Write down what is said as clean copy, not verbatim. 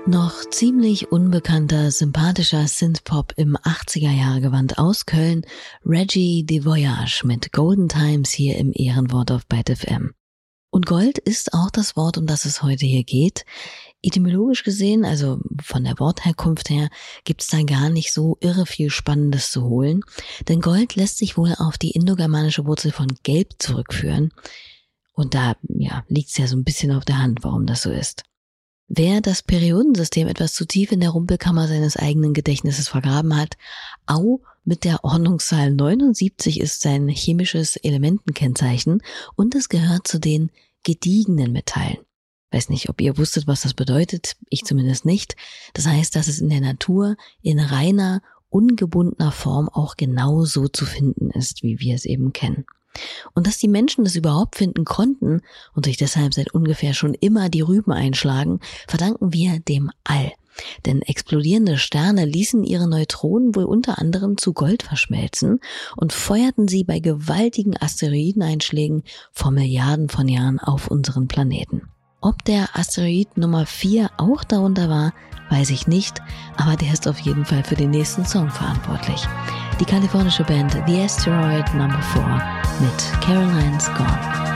Noch ziemlich unbekannter, sympathischer Synthpop im 80er-Jahre-Gewand aus Köln, Reggie de Voyage mit Golden Times hier im Ehrenwort auf Byte FM. Und Gold ist auch das Wort, um das es heute hier geht. Etymologisch gesehen, also von der Wortherkunft her, gibt's da gar nicht so irre viel Spannendes zu holen. Denn Gold lässt sich wohl auf die indogermanische Wurzel von Gelb zurückführen. Und da liegt's ja so ein bisschen auf der Hand, warum das so ist. Wer das Periodensystem etwas zu tief in der Rumpelkammer seines eigenen Gedächtnisses vergraben hat, mit der Ordnungszahl 79 ist sein chemisches Elementenkennzeichen und es gehört zu den gediegenen Metallen. Weiß nicht, ob ihr wusstet, was das bedeutet, ich zumindest nicht. Das heißt, dass es in der Natur in reiner, ungebundener Form auch genau so zu finden ist, wie wir es eben kennen. Und dass die Menschen das überhaupt finden konnten und sich deshalb seit ungefähr schon immer die Rüben einschlagen, verdanken wir dem All. Denn explodierende Sterne ließen ihre Neutronen wohl unter anderem zu Gold verschmelzen und feuerten sie bei gewaltigen Asteroideneinschlägen vor Milliarden von Jahren auf unseren Planeten. Ob der Asteroid Nummer 4 auch darunter war, weiß ich nicht, aber der ist auf jeden Fall für den nächsten Song verantwortlich. Die kalifornische Band The Asteroid Number 4 mit Caroline's Gone.